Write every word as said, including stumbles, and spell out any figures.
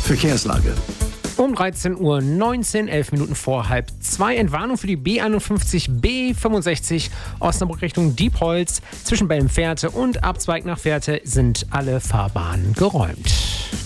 Verkehrslage. Um dreizehn Uhr neunzehn, elf Minuten vor halb zwei. Entwarnung für die B einundfünfzig B fünfundsechzig Osnabrück Richtung Diepholz. Zwischen Bellenfährte und Abzweig nach Fährte sind alle Fahrbahnen geräumt.